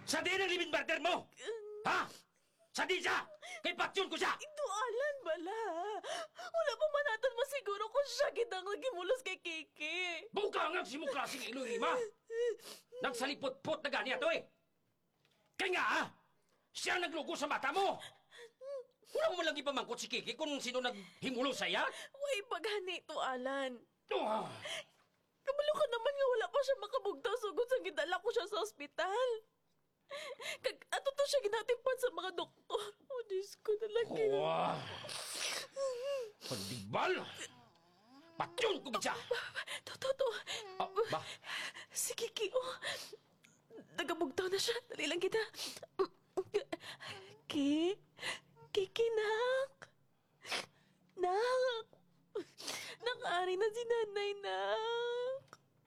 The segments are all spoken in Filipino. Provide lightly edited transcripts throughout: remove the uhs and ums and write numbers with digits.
Sa di ng living partner mo? Ha? Sa di siya? Kay Patsyon ko siya! Ito, Alan, bala. Wala pa man natin masiguro kung siya kitang nagimulos kay Kiki. Buka nga si mo klaseng Iloy-Rima! Nagsalipot-pot na gani ato eh! Kaya nga ha? Siya naglugo sa mata mo! Wala mo man lang ipamangkot si Kiki kung sino naghimulo sa iya? Way pagani to, Alan. Oh, Kabalo ka naman nga wala pa siya makabugtaw sugod sa gidala ko siya sa ospital. Ato to siya ginatipan sa mga doktor. Oh, Diyos ko talaga. oh. Pandibal! Patsyon ko ba siya? To. Ah, ba? Si Kiki, oh. Nagabugtaw na siya. Dali lang kita. Kiki, nak. Nak. Nakari na si nanay, nak.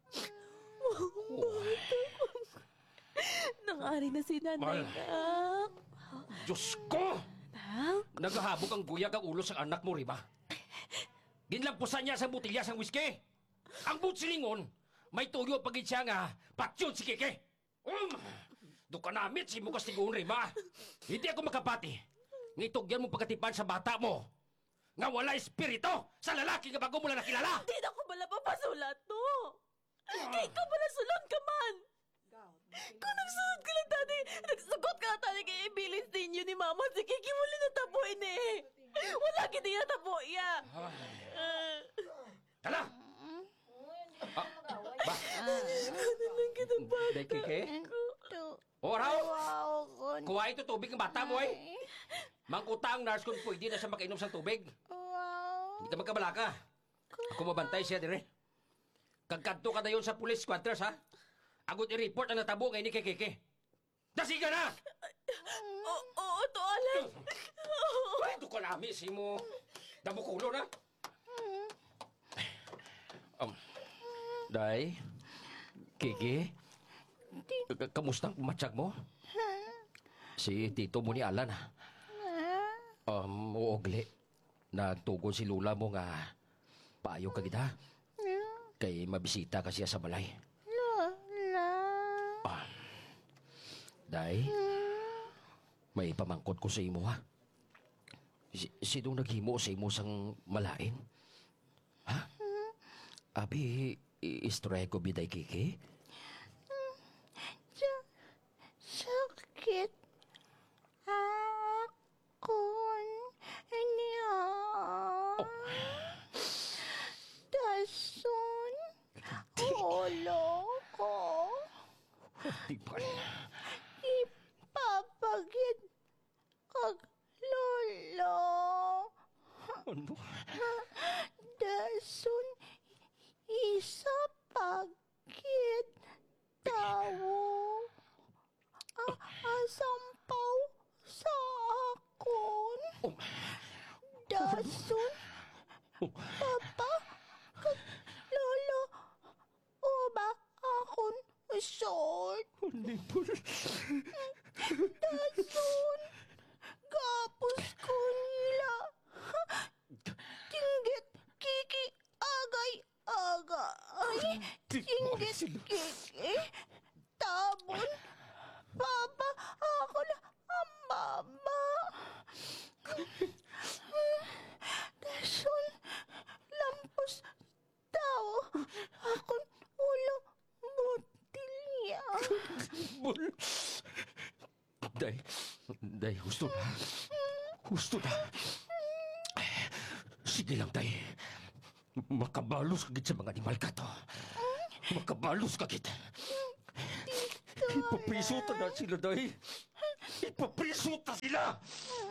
Nakari na si nanay, Mal. nak. Diyos ko! Nak? Nagahabog ang guyag ang ulo sa anak mo, Rima. Ginlampusan niya sa butilya sang whisky. Ang butsilingon, may tuyo pagit siya nga, patsyon si Kiki. Doon ka namit si Mukas Tiguon, Rima. Hindi ako makapati. Ngitugyan mo pagkatipan sa bata mo. Nga wala espirito sa lalaki nga bago mo lang nakilala. Di na ko bala papasulat, no? Kaya ikaw bala sulon ka man. Kung nagsuot ka lang, tani, nagsugot ka lang, tani, kay ibilis ninyo ni Mama, si Kiki muli natapuin eh. Wala kiti na tapo iya. Tala! Ba? Lang kita ba? Day, Kiki? O, raw! Kuha ito tubig ng bata mo, eh. Mangutang nurse kung pwede na siya makainom sa tubig. Hindi ka magkabalaka. Ako mabantay siya, dire. Kagkanto ka na yun sa police quarters, ha? Agad i-report ang natabo ngayon ni Kiki. Dasiga na! Oo, to, Alan. Ay, ito ka nami, si mo. Damukulo na. Day, Kiki, kamusta ang matsyag mo? Si tito mo ni Alan, ha? Uogli. Nagtugon si Lula mo nga payo ka kita. Kay mabisita ka siya sa balay. Day, may pamangkot ko sa imo, ha? Sinong naghimo sa imo sang malain? Ha? Abi, istorya ko biday, Kiki? Sakit akon niya. Dason ulo ko. Di ba? Ipapagid kag lolo. Ano? Dason isa pagid tawo. Asampaw sa akon. Dason papa kag lolo uba akon short. Dason gapos ko nila. Tinggit Kiki agay. Tinggit Kiki tabon. Papa, ako na ang mama. Dason, lampos tao. Akon ulo butilya. Day, husto na. Sige lang, Day. Makabalos ka sa mga animal ka to. Makabalos ka kita. Ipapisutan na sila, Day. Ipapisutan sila!